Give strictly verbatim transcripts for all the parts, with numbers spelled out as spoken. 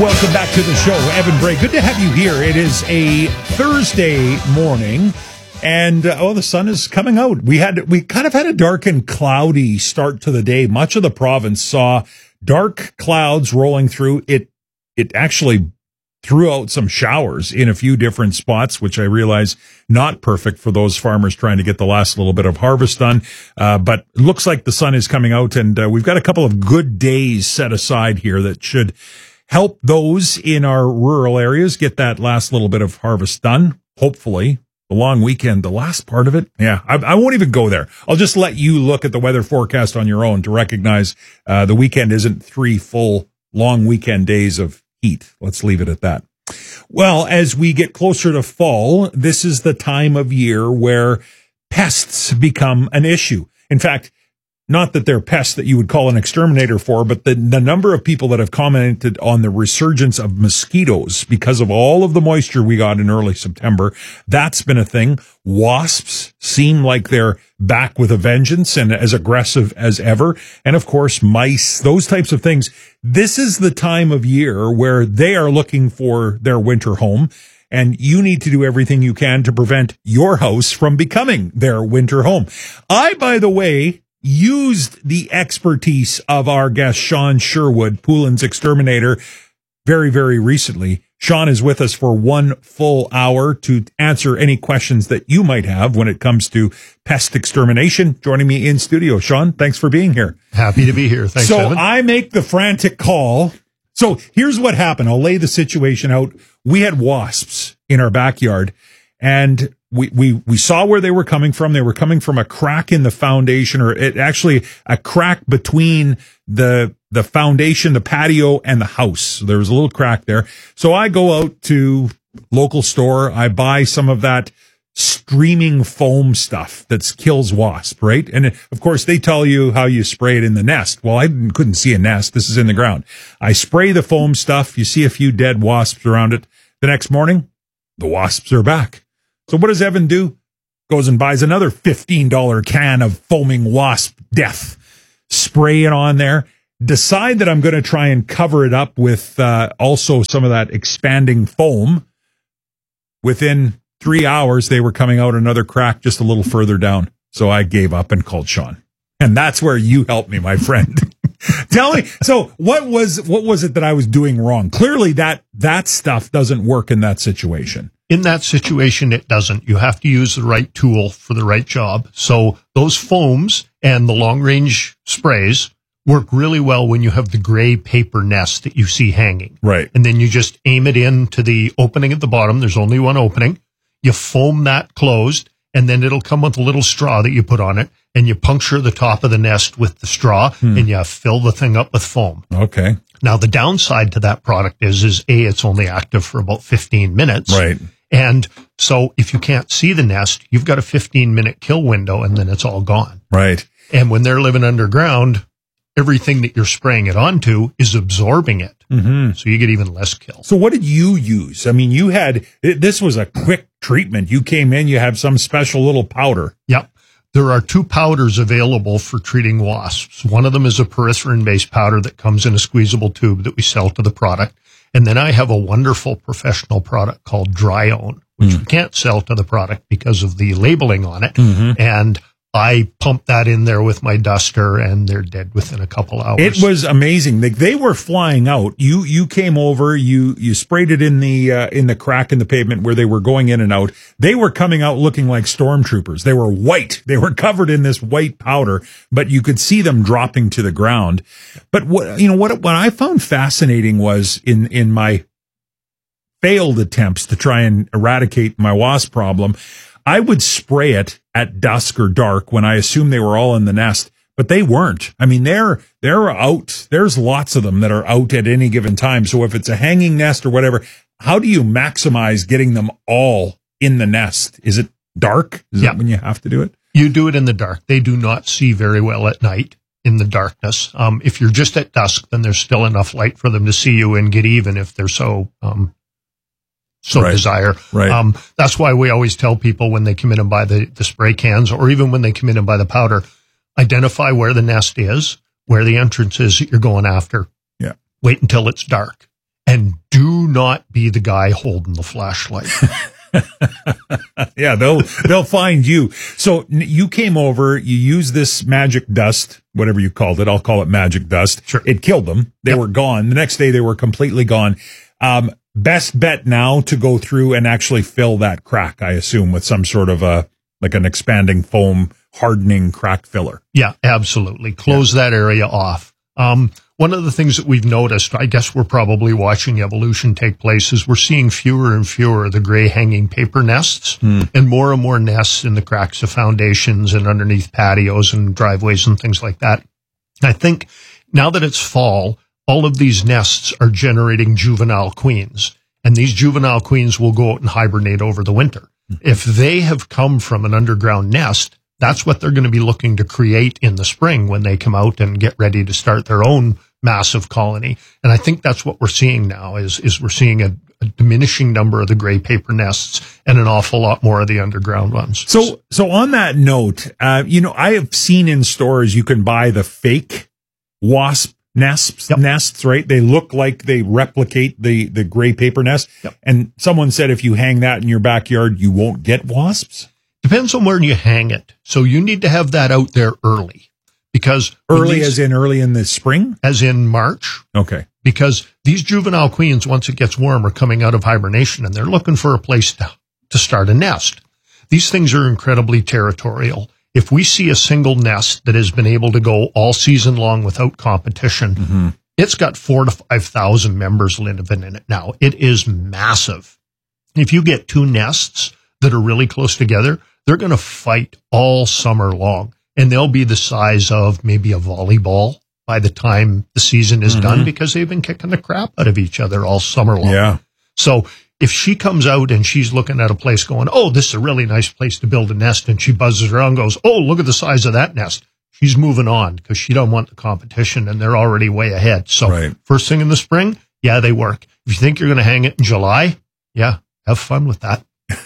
Welcome back to the show, Evan Bray. Good to have you here. It is a Thursday morning, and uh, oh, the sun is coming out. We had we kind of had a dark and cloudy start to the day. Much of the province saw dark clouds rolling through. It it actually threw out some showers in a few different spots, which I realize not perfect for those farmers trying to get the last little bit of harvest done. Uh, but it looks like the sun is coming out, and uh, we've got a couple of good days set aside here that should help those in our rural areas get that last little bit of harvest done. Hopefully, the long weekend, the last part of it. Yeah, I, I won't even go there. I'll just let you look at the weather forecast on your own to recognize uh, the weekend isn't three full long weekend days of heat. Let's leave it at that. Well, as we get closer to fall, this is the time of year where pests become an issue. In fact, not that they're pests that you would call an exterminator for, but the, the number of people that have commented on the resurgence of mosquitoes because of all of the moisture we got in early September, that's been a thing. Wasps seem like they're back with a vengeance and as aggressive as ever. And of course, mice, those types of things. This is the time of year where they are looking for their winter home. And you need to do everything you can to prevent your house from becoming their winter home. I, by the way, used the expertise of our guest, Sean Sherwood, Poulin's exterminator, very, very recently. Sean is with us for one full hour to answer any questions that you might have when it comes to pest extermination. Joining me in studio, Sean, thanks for being here. Happy to be here. Thanks, so Evan. I make the frantic call. So here's what happened. I'll lay the situation out. We had wasps in our backyard, and we, we, we saw where they were coming from. They were coming from a crack in the foundation, or it actually a crack between the, the foundation, the patio, and the house. So there was a little crack there. So I go out to local store. I buy some of that streaming foam stuff that kills wasp, right? And of course they tell you how you spray it in the nest. Well, I couldn't see a nest. This is in the ground. I spray the foam stuff. You see a few dead wasps around it. The next morning, the wasps are back. So what does Evan do? Goes and buys another fifteen dollars can of foaming wasp death. Spray it on there. Decide that I'm going to try and cover it up with uh, also some of that expanding foam. Within three hours, they were coming out another crack just a little further down. So I gave up and called Sean. And that's where you helped me, my friend. Tell me, so what was what was it that I was doing wrong? Clearly that that stuff doesn't work in that situation. In that situation, it doesn't. You have to use the right tool for the right job. So those foams and the long-range sprays work really well when you have the gray paper nest that you see hanging. Right. And then you just aim it into the opening at the bottom. There's only one opening. You foam that closed, and then it'll come with a little straw that you put on it, and you puncture the top of the nest with the straw, hmm. and you fill the thing up with foam. Okay. Now, the downside to that product is, is A, it's only active for about fifteen minutes. Right. And so if you can't see the nest, you've got a fifteen minute kill window, and then it's all gone. Right. And when they're living underground, everything that you're spraying it onto is absorbing it. Mm-hmm. So you get even less kills. So what did you use? I mean, you had, this was a quick treatment. You came in, you have some special little powder. Yep. There are two powders available for treating wasps. One of them is a peripherin-based powder that comes in a squeezable tube that we sell to the product. And then I have a wonderful professional product called Dryone, which mm. we can't sell to the product because of the labeling on it. Mm-hmm. And I pumped that in there with my duster, and they're dead within a couple hours. It was amazing. They, they were flying out. You you came over. You you sprayed it in the uh, in the crack in the pavement where they were going in and out. They were coming out looking like stormtroopers. They were white. They were covered in this white powder, but you could see them dropping to the ground. But what you know what what I found fascinating was in in my failed attempts to try and eradicate my wasp problem, I would spray it at dusk or dark when I assumed they were all in the nest, but they weren't. I mean, they're, they're out. There's lots of them that are out at any given time. So if it's a hanging nest or whatever, how do you maximize getting them all in the nest? Is it dark? Is yeah. that when you have to do it? You do it in the dark. They do not see very well at night in the darkness. Um, if you're just at dusk, then there's still enough light for them to see you and get even if they're so, um, so right. desire. Right. Um, that's why we always tell people when they come in and buy the, the spray cans, or even when they come in and buy the powder, identify where the nest is, where the entrance is that you're going after. Yeah. Wait until it's dark. and do not be the guy holding the flashlight. Yeah, they'll they'll find you. So you came over, you used this magic dust, whatever you called it. I'll call it magic dust. Sure. It killed them. They Yep. were gone. The next day they were completely gone. Um, best bet now to go through and actually fill that crack, I assume, with some sort of a, like an expanding foam hardening crack filler. Yeah, absolutely. Close yeah. that area off. Um, one of the things that we've noticed, I guess we're probably watching evolution take place, is we're seeing fewer and fewer of the gray hanging paper nests hmm. and more and more nests in the cracks of foundations and underneath patios and driveways and things like that. I think now that it's fall, all of these nests are generating juvenile queens, and these juvenile queens will go out and hibernate over the winter. Hmm. If they have come from an underground nest, that's what they're going to be looking to create in the spring when they come out and get ready to start their own massive colony. And I think that's what we're seeing now is, is we're seeing a, a diminishing number of the gray paper nests and an awful lot more of the underground ones. So, so on that note, uh, you know, I have seen in stores, you can buy the fake wasp nests, yep. nests, right? They look like they replicate the, the gray paper nest. Yep. And someone said, if you hang that in your backyard, you won't get wasps. Depends on where you hang it. So you need to have that out there early, because early these, as in early in the spring, as in March. Okay. Because these juvenile queens, once it gets warm, are coming out of hibernation and they're looking for a place to, to start a nest. These things are incredibly territorial. If we see a single nest that has been able to go all season long without competition, mm-hmm. it's got four to five thousand members living in it now. It is massive. If you get two nests that are really close together, they're going to fight all summer long, and they'll be the size of maybe a volleyball by the time the season is mm-hmm. done, because they've been kicking the crap out of each other all summer long. Yeah. So if she comes out and she's looking at a place going, oh, this is a really nice place to build a nest, and she buzzes around and goes, oh, look at the size of that nest, she's moving on because she don't want the competition, and they're already way ahead. So right. first thing in the spring, yeah, they work. If you think you're going to hang it in July, yeah, have fun with that.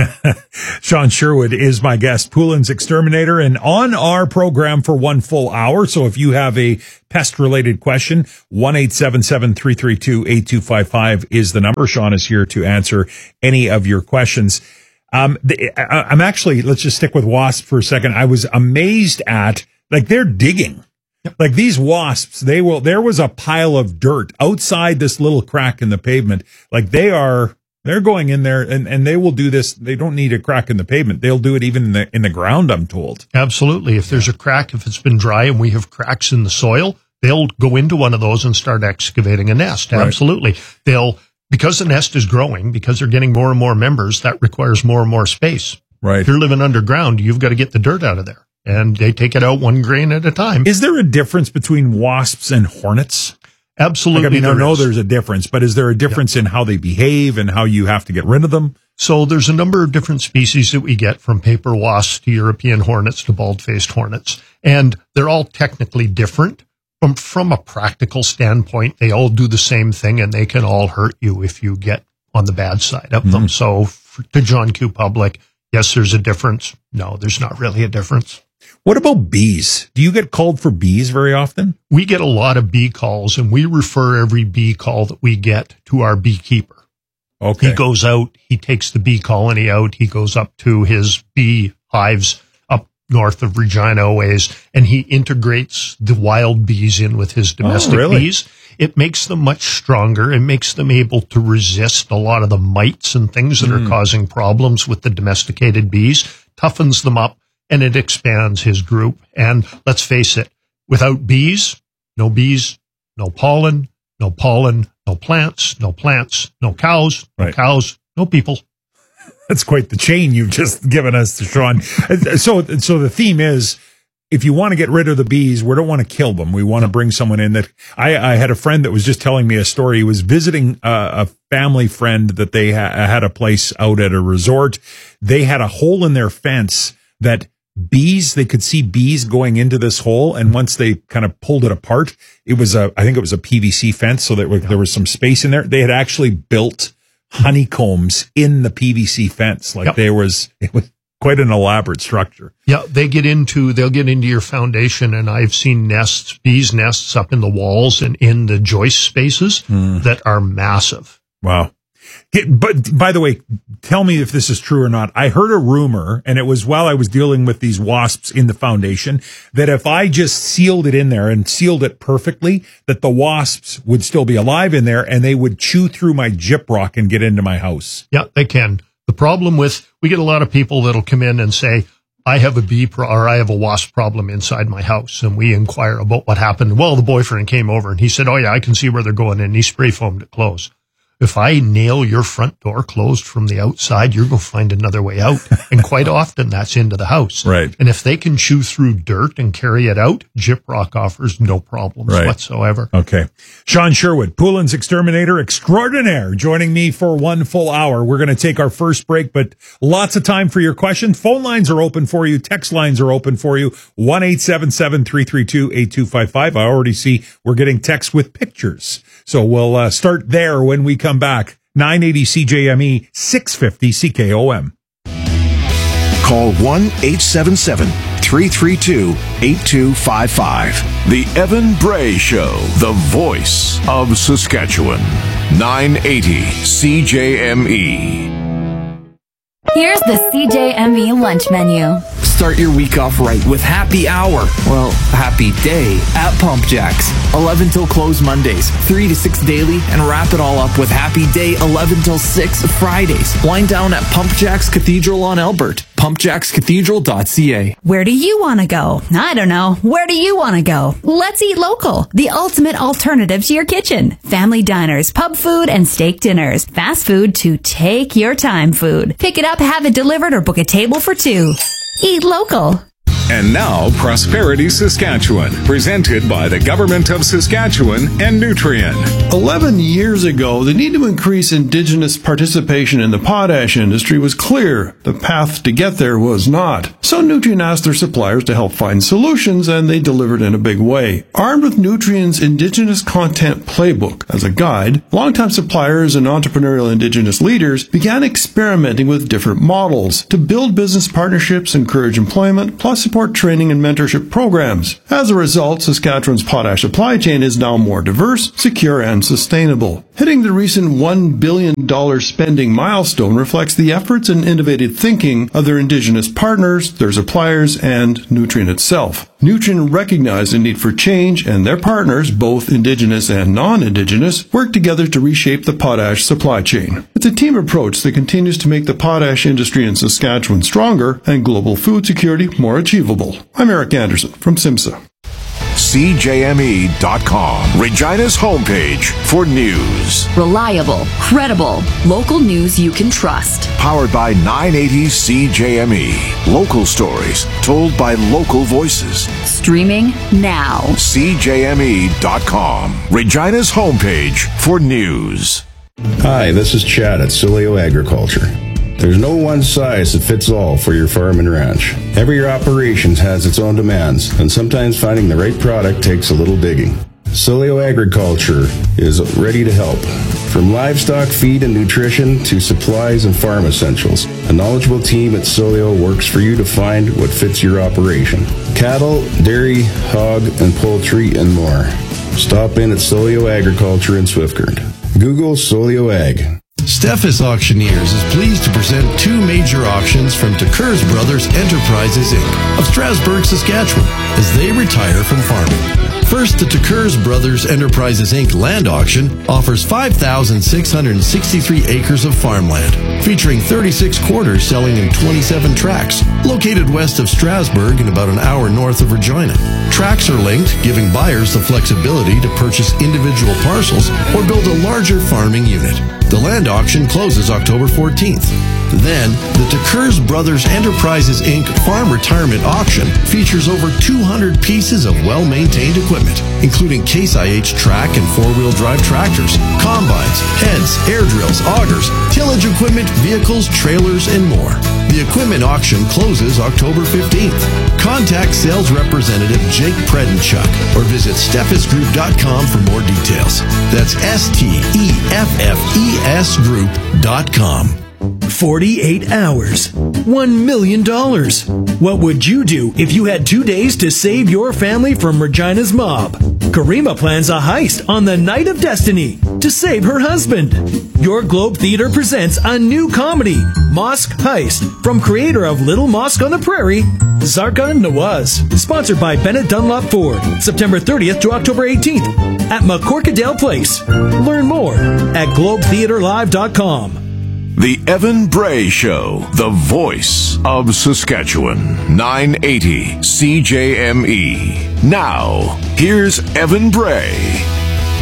Sean Sherwood is my guest, Poulin's Exterminator, and on our program for one full hour. So if you have a pest-related question, one eight seven seven, three three two, eight two five five is the number. Sean is here to answer any of your questions. Um, the, I, I'm actually, let's just stick with wasps for a second. I was amazed at, like, they're digging. Yep. Like these wasps, they will, there was a pile of dirt outside this little crack in the pavement. Like they are... They're going in there, and, and they will do this. They don't need a crack in the pavement. They'll do it even in the in the ground, I'm told. Absolutely. If there's a crack, if it's been dry and we have cracks in the soil, they'll go into one of those and start excavating a nest. Right. Absolutely. They'll, because the nest is growing, because they're getting more and more members, that requires more and more space. Right. If you're living underground, you've got to get the dirt out of there, and they take it out one grain at a time. Is there a difference between wasps and hornets? Absolutely. Like, I mean, I know is. there's a difference, but is there a difference yep. in how they behave and how you have to get rid of them? So there's a number of different species that we get, from paper wasps to European hornets to bald-faced hornets. And they're all technically different. From, from a practical standpoint, they all do the same thing, and they can all hurt you if you get on the bad side of mm-hmm. them. So for, to John Q. Public, yes, there's a difference. No, there's not really a difference. What about bees? Do you get called for bees very often? We get a lot of bee calls, and we refer every bee call that we get to our beekeeper. Okay. He goes out, he takes the bee colony out, he goes up to his bee hives up north of Regina ways, and he integrates the wild bees in with his domestic oh, really? bees. It makes them much stronger. It makes them able to resist a lot of the mites and things that mm. are causing problems with the domesticated bees, toughens them up, and it expands his group. And let's face it, without bees, no bees, no pollen, no pollen, no plants, no plants, no cows, no right. cows, no people. That's quite the chain you've just given us, Sean. So, so the theme is, if you want to get rid of the bees, we don't want to kill them. We want to bring someone in that, I, I had a friend that was just telling me a story. He was visiting a, a family friend that they ha- had a place out at a resort. They had a hole in their fence that bees, they could see bees going into this hole, and once they kind of pulled it apart, it was a, I think it was a P V C fence, so that there was some space in there. They had actually built honeycombs in the P V C fence. Like yep. there was, it was, quite an elaborate structure. Yeah, they get into, they'll get into your foundation, and I've seen nests, bees nests up in the walls and in the joist spaces mm. that are massive. Wow. But by the way, tell me if this is true or not. I heard a rumor, and it was while I was dealing with these wasps in the foundation, that if I just sealed it in there and sealed it perfectly, that the wasps would still be alive in there and they would chew through my gyprock and get into my house. Yeah, they can. The problem with, we get a lot of people that'll come in and say, I have a bee pro- or I have a wasp problem inside my house. And we inquire about what happened. Well, the boyfriend came over and he said, oh yeah, I can see where they're going in. And he spray foamed it closed. If I nail your front door closed from the outside, you're going to find another way out. And quite often that's into the house. Right. And if they can chew through dirt and carry it out, Gyprock offers no problems right. whatsoever. Okay. Sean Sherwood, Poulin's Exterminator Extraordinaire, joining me for one full hour. We're going to take our first break, but lots of time for your questions. Phone lines are open for you. Text lines are open for you. one eight seven seven, three three two, eight two five five. I already see we're getting texts with pictures. So we'll uh, start there when we come back. nine eighty C J M E, six fifty C K O M. Call one eight seven seven, three three two, eight two five five. The Evan Bray Show, the voice of Saskatchewan. nine eighty C J M E. Here's the C J M E lunch menu. Start your week off right with Happy Hour. Well, Happy Day at Pump Jacks. eleven till close Mondays, three to six daily, and wrap it all up with Happy Day eleven till six Fridays. Wind down at Pump Jacks Cathedral on Albert. pump jacks cathedral dot c a. Where do you want to go? I don't know. Where do you want to go? Let's eat local. The ultimate alternative to your kitchen. Family diners, pub food, and steak dinners. Fast food to take your time food. Pick it up, have it delivered, or book a table for two. Eat local. And now, Prosperity Saskatchewan, presented by the Government of Saskatchewan and Nutrien. Eleven years ago, the need to increase Indigenous participation in the potash industry was clear. The path to get there was not. So Nutrien asked their suppliers to help find solutions, and they delivered in a big way. Armed with Nutrien's Indigenous Content Playbook as a guide, longtime suppliers and entrepreneurial Indigenous leaders began experimenting with different models to build business partnerships, encourage employment, plus support training and mentorship programs. As a result, Saskatchewan's potash supply chain is now more diverse, secure, and sustainable. Hitting the recent one billion dollars spending milestone reflects the efforts and innovative thinking of their Indigenous partners, their suppliers, and Nutrien itself. Nutrien recognized the need for change, and their partners, both Indigenous and non-Indigenous, work together to reshape the potash supply chain. It's a team approach that continues to make the potash industry in Saskatchewan stronger and global food security more achievable. I'm Eric Anderson from SIMSA. C J M E dot com, Regina's homepage for news. Reliable, credible, local news you can trust. Powered by nine eighty C J M E. Local stories told by local voices. Streaming now. C J M E dot com, Regina's homepage for news. Hi, this is Chad at Sileo Agriculture. There's no one size that fits all for your farm and ranch. Every operation has its own demands, and sometimes finding the right product takes a little digging. Sileo Agriculture is ready to help. From livestock feed and nutrition to supplies and farm essentials, a knowledgeable team at Sileo works for you to find what fits your operation. Cattle, dairy, hog, and poultry, and more. Stop in at Sileo Agriculture in Swiftcurrent. Google Sileo Ag. Steffes Auctioneers is pleased to present two major auctions from Tekers Brothers Enterprises, Incorporated of Strasbourg, Saskatchewan, as they retire from farming. First, the Tekers Brothers Enterprises, Incorporated land auction offers five thousand six hundred sixty-three acres of farmland, featuring thirty-six quarters selling in twenty-seven tracts, located west of Strasbourg and about an hour north of Regina. Tracts are linked, giving buyers the flexibility to purchase individual parcels or build a larger farming unit. The land auction closes October fourteenth. Then, the Tekers Brothers Enterprises, Incorporated Farm Retirement Auction features over two hundred pieces of well-maintained equipment, including Case I H track and four-wheel drive tractors, combines, heads, air drills, augers, tillage equipment, vehicles, trailers, and more. The equipment auction closes October fifteenth. Contact sales representative Jake Predenchuk or visit steffes group dot com for more details. That's S T E F F E S group dot com. forty-eight hours. one million dollars. What would you do if you had two days to save your family from Regina's mob? Karima plans a heist on the Night of Destiny to save her husband. Your Globe Theater presents a new comedy, Mosque Heist, from creator of Little Mosque on the Prairie, Zarka Nawaz. Sponsored by Bennett Dunlop Ford. September thirtieth to October eighteenth at McCorkadale Place. Learn more at globe theater live dot com. The Evan Bray Show, the voice of Saskatchewan. nine eighty C J M E. Now, here's Evan Bray.